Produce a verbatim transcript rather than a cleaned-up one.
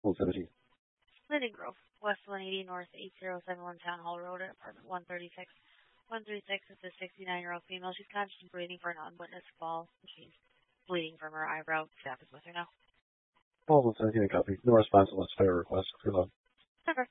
Hold seventeen. Linden Grove, West one eighty North eight zero seven one Town Hall Road, apartment one thirty-six. one thirty-six is a sixty-nine-year-old female. She's conscious and breathing for an unwitnessed fall. She's bleeding from her eyebrow. Staff is with her now. Hold seventeen, a copy. No response unless fire request. Clear low. Okay.